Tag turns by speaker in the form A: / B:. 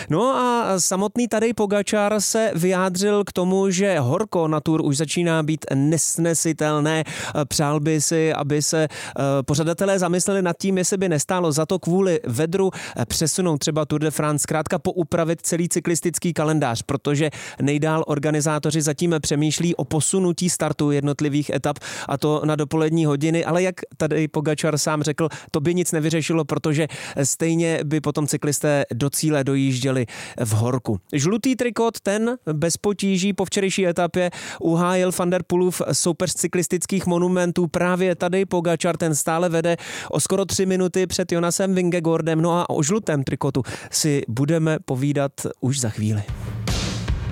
A: No a samotný Tadej Pogačar se vyjádřil k tomu, že horko na Tour už začíná být nesnesitelné. Přál by si, aby se pořadatelé zamysleli nad tím, jestli by nestálo za to kvůli vedru přesunout třeba Tour de France, zkrátka poupravit celý cyklistický kalendář, protože nejdál organizátoři zatím přemýšlí o posunutí startu jednotlivých etap, a to na dopolední hodiny, ale jak Tadej Pogačar sám řekl, to by nic nevyřešilo, protože stejně by potom cyklisté do cíle dojížděli v horku. Žlutý trikot, ten bez potíží po včerejší etapě uhájil Van der Poelův soupeř cyklistických monumentů, právě Tadej Pogačar, ten stále vede o skoro 3 minuty před Jonasem Vingegaardem. No a o žlutém trikotu si budeme povídat už za chvíli.